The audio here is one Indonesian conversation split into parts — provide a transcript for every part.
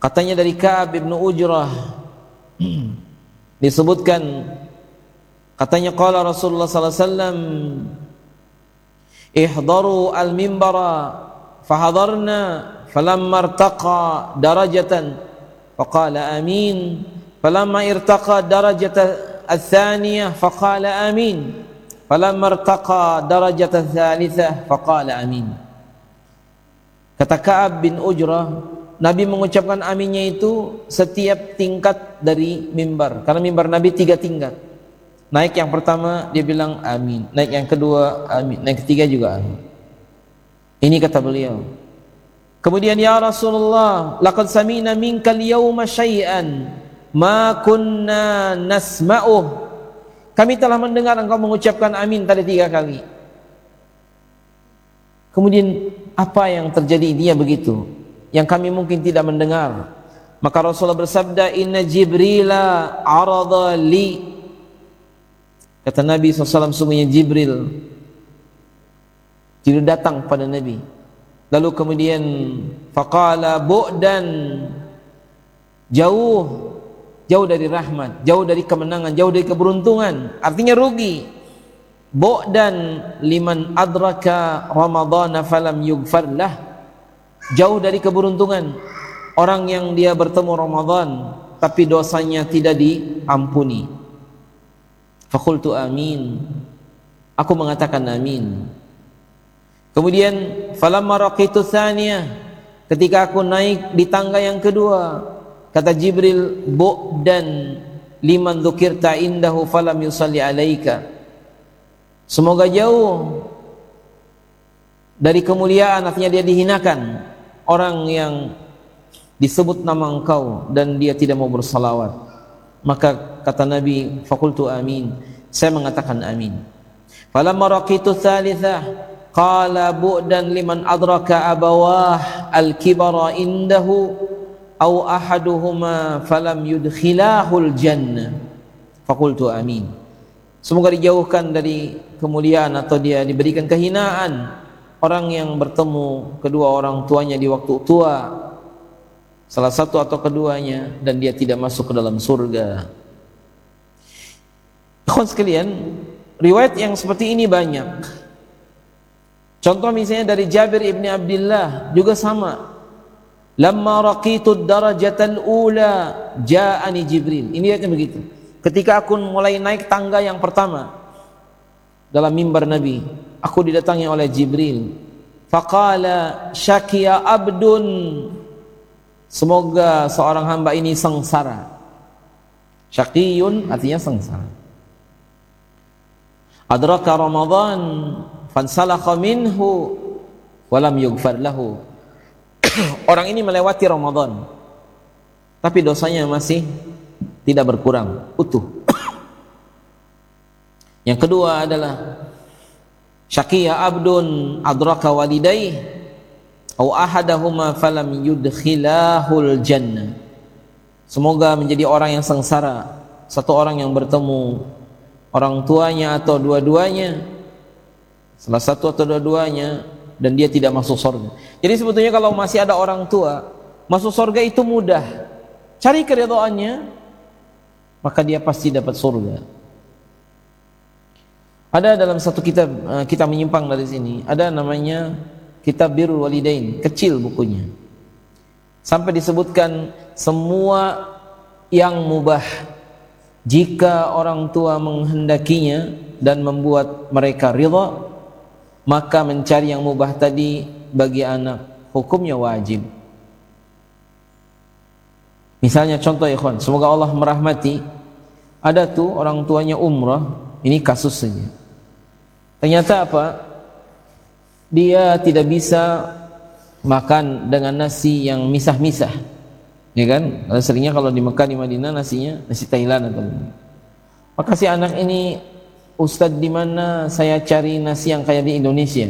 Katanya dari Ka'ab bin Ujrah disebutkan, katanya qala Rasulullah sallallahu alaihi wasallam, ihdaru al-mimbara fahadarna falamma irtaqa darajatan faqala amin falamma irtaqa darajatan al-thaniyah faqala amin falamma irtaqa darajatan al-thalithah faqala amin. Kata Ka'ab bin Ujrah, Nabi mengucapkan aminnya itu setiap tingkat dari mimbar, karena mimbar Nabi 3 tingkat. Naik yang pertama dia bilang amin, naik yang kedua amin, naik ketiga juga amin. Ini kata beliau. Kemudian, ya Rasulullah, laqad sami'na minkal yawma syai'an ma kunna nasma'uh. Kami telah mendengar engkau mengucapkan amin tadi 3 kali. Kemudian apa yang terjadi? Dia begitu yang kami mungkin tidak mendengar. Maka Rasulullah bersabda, inna Jibrila arada li. Kata Nabi SAW, sungguhnya Jibril datang pada Nabi. Lalu kemudian faqala bu'dan, jauh dari rahmat, jauh dari kemenangan, jauh dari keberuntungan, artinya rugi. Bu'dan liman adraka ramadhana falam yughfar lah, jauh dari keberuntungan orang yang dia bertemu Ramadan tapi dosanya tidak diampuni. Faqultu amin, aku mengatakan amin. Kemudian falamma raqitu tsaniyah, ketika aku naik di tangga yang kedua, kata Jibril, bu'dan liman dzukirta indahu falam yusalli alaika, semoga jauh dari kemuliaan, artinya dia dihinakan, orang yang disebut nama engkau dan dia tidak mau bersalawat. Maka kata Nabi, faqultu amin, saya mengatakan amin. Falamma raqitu tsalitsah qala bu'dan liman adraka abawah al-kibara indahu aw ahaduhuma falam yudkhilahul jannah faqultu amin, semoga dijauhkan dari kemuliaan atau dia diberikan kehinaan orang yang bertemu kedua orang tuanya di waktu tua, salah satu atau keduanya, dan dia tidak masuk ke dalam surga. Ikhwan sekalian, riwayat yang seperti ini banyak. Contoh misalnya dari Jabir ibn Abdullah juga sama. Lamma raqitu darajatal ula ja'ani Jibril. Ini ayatnya begitu. Ketika aku mulai naik tangga yang pertama dalam mimbar Nabi, aku didatangi oleh Jibril. Faqala syakiya abdun, semoga seorang hamba ini sengsara. Syaqiyun artinya sengsara. Adraka Ramadan fansalakha minhu walam yughfar lahu. Orang ini melewati Ramadan tapi dosanya masih tidak berkurang, utuh. Yang kedua adalah syaqiya abdun adraka walidayh aw ahadahuma falam yudkhilahul jannah. Semoga menjadi orang yang sengsara, satu orang yang bertemu orang tuanya atau dua-duanya, salah satu atau dua-duanya, dan dia tidak masuk surga. Jadi sebetulnya kalau masih ada orang tua, masuk surga itu mudah. Cari keridhaannya, maka dia pasti dapat surga. Ada dalam satu kitab, kita menyimpang dari sini, ada namanya Kitab Birrul Walidain, kecil bukunya. Sampai disebutkan semua yang mubah jika orang tua menghendakinya dan membuat mereka ridha, maka mencari yang mubah tadi bagi anak hukumnya wajib. Misalnya contoh ikhwan, semoga Allah merahmati, ada tuh orang tuanya umrah, ini kasusnya. Ternyata apa? Dia tidak bisa makan dengan nasi yang misah-misah. Ya kan? Seringnya kalau di Mekah, di Madinah nasinya nasi Thailand atau maka si anak ini, Ustadz, di mana saya cari nasi yang kayak di Indonesia?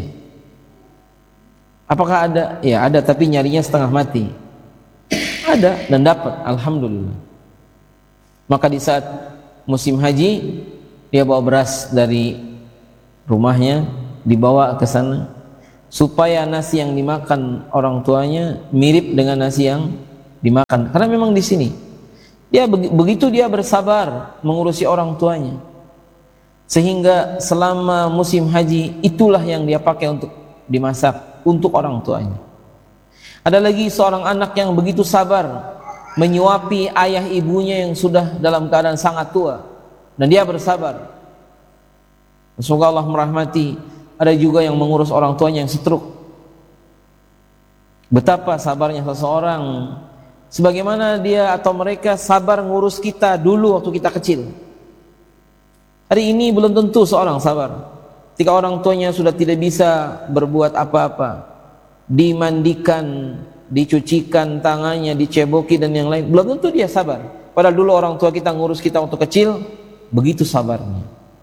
Apakah ada? Ya ada, tapi nyarinya setengah mati. Ada dan dapat, alhamdulillah. Maka di saat musim haji, dia bawa beras dari rumahnya, dibawa ke sana supaya nasi yang dimakan orang tuanya mirip dengan nasi yang dimakan. Karena memang di sini dia begitu dia bersabar mengurusi orang tuanya, sehingga selama musim haji itulah yang dia pakai untuk dimasak untuk orang tuanya. Ada lagi seorang anak yang begitu sabar menyuapi ayah ibunya yang sudah dalam keadaan sangat tua, dan dia bersabar. Semoga Allah merahmati. Ada juga yang mengurus orang tuanya yang stroke. Betapa sabarnya seseorang, sebagaimana dia atau mereka sabar ngurus kita dulu waktu kita kecil. Hari ini belum tentu seorang sabar. Ketika orang tuanya sudah tidak bisa berbuat apa-apa, dimandikan, dicucikan tangannya, diceboki dan yang lain, belum tentu dia sabar. Padahal dulu orang tua kita ngurus kita waktu kecil begitu sabarnya.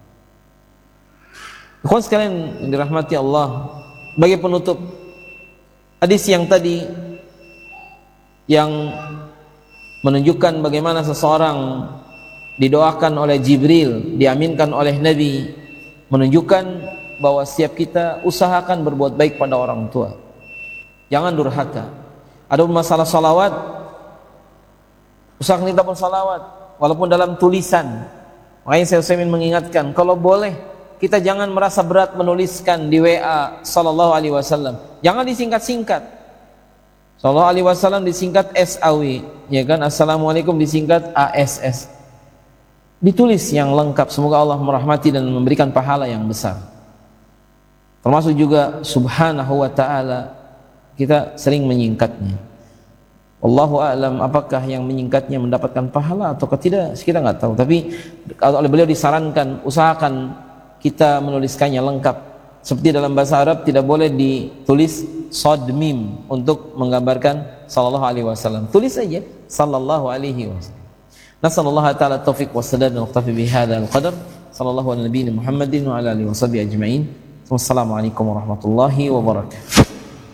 Ikhwan sekalian yang dirahmati Allah, bagi penutup hadis yang tadi yang menunjukkan bagaimana seseorang didoakan oleh Jibril, diaminkan oleh Nabi, menunjukkan bahwa setiap kita usahakan berbuat baik pada orang tua, jangan durhaka. Ada masalah salawat, usahakan kita bersalawat walaupun dalam tulisan. Makanya saya ingin mengingatkan, kalau boleh kita jangan merasa berat menuliskan di WA sallallahu alaihi wasallam. Jangan disingkat-singkat. Sallallahu alaihi wasallam disingkat SAW, ya kan? Assalamualaikum disingkat ASS. Ditulis yang lengkap. Semoga Allah merahmati dan memberikan pahala yang besar. Termasuk juga subhanahu wa ta'ala, kita sering menyingkatnya. Wallahu a'lam, apakah yang menyingkatnya mendapatkan pahala atau tidak, kita nggak tahu. Tapi oleh beliau disarankan, usahakan kita menuliskannya lengkap. Seperti dalam bahasa Arab tidak boleh ditulis shad mim untuk menggambarkan sallallahu alaihi wasallam. Tulis saja sallallahu alaihi wasallam. Nasallallahu ta'ala taufiq wassadad wa naqtafi bihadzal qadar. Sallallahu ala nabiyina Muhammadin wa ala alihi washabihi ajma'in. Wassalamualaikum warahmatullahi wabarakatuh.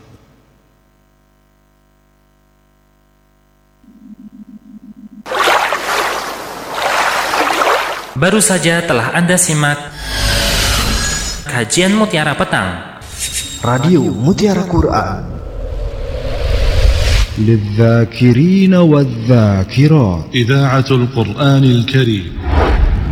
Baru saja telah Anda simak kajian Mutiara Petang, Radio Mutiara Quran للذاكرين والذاكرات إذاعة القرآن الكريم